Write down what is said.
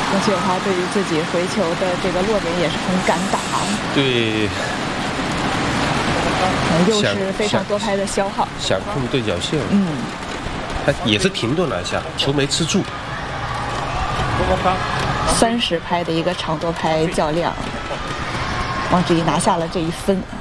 而且他对于自己回球的这个落点也是很敢打， 对， 又是非常多拍的消耗， 想控对角线，他也是停顿了一下，球没吃住。 30拍的一个长多拍较量，王芷怡拿下了这1分。